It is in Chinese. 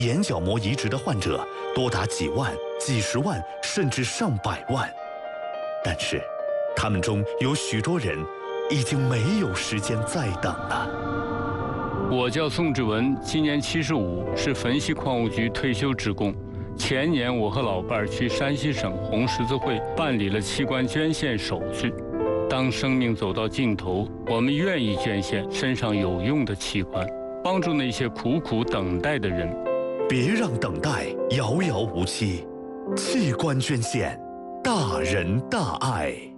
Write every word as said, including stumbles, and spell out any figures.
眼角膜移植的患者多达几万、几十万，甚至上百万。但是，他们中有许多人已经没有时间再等了。 我叫宋志文，今年七十五，是汾西矿务局退休职工。前年，我和老伴儿去山西省红十字会办理了器官捐献手续。当生命走到尽头，我们愿意捐献身上有用的器官，帮助那些苦苦等待的人。 别让等待遥遥无期，器官捐献，大仁大爱。